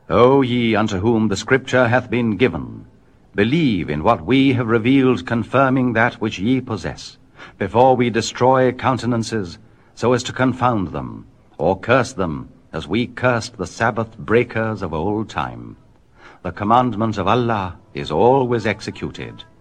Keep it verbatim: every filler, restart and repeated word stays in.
O ye unto whom the Scripture hath been given, believe in what we have revealed, confirming that which ye possess, before we destroy countenances, so as to confound them, or curse them, as we cursed the Sabbath breakers of old time. The commandment of Allah is always executed.